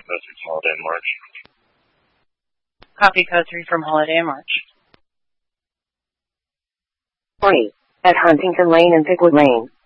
code 3 from Holiday in March. Copy code 3 from Holiday in March. 3. At Huntington Lane and Pickwood Lane.